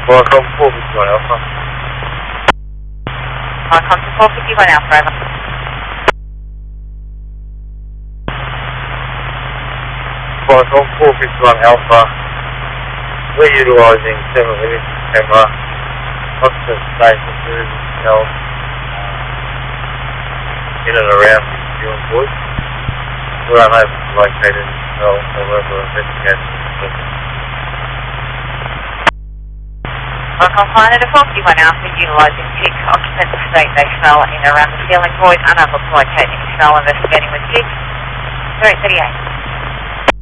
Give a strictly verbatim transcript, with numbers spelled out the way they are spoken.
Welcome four fifty-one Alpha. Welcome to four fifty-one Alpha, over. Welcome four fifty-one Alpha. We're utilising thermal imaging camera. Constant station held in and around the Zealand Void. We're unable to locate any cell, however, investigation is complete. Welcome Flight to four fifty-one Alpha, utilising G I G occupancy state they fell in and around the Zealand Void, unable to locate any cell, investigating with G I G. three thirty-eight.